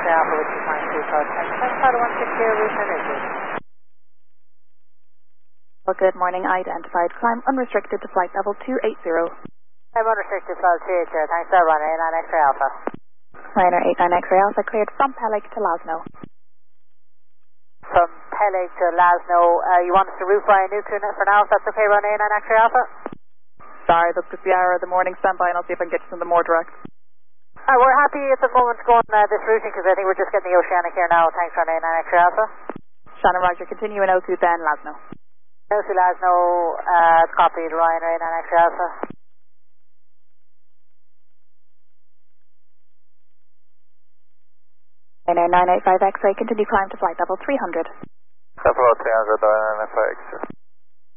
X-ray Alpha with 2.2 code. And Photo 160 route energy. Well, good morning. Identified. Climb unrestricted to flight level 280. I'm unrestricted to level 280. Thanks, Ryanair 89 X-ray Alpha. Ryanair 89 X-ray Alpha cleared from Peleg to Lasno. From Peleg to Lasno, you want us to route via Nuclear for now, if that's okay, Ryanair 89 X-ray Alpha? Sorry, that's just the hour of the morning standby, and I'll see if I can get you something more direct. We're happy at the moment going this routing because I think we're just getting the Oceanic here now. Thanks, Ryanair 89 X-ray Alpha. Shannon Roger, continue in 02 then, Lasno. 02 Lasno, copied, Ryanair 89 X-ray Alpha. Ryanair 985 X-ray, continue climb to flight level 300. Level 300, Ryanair 985 X-ray.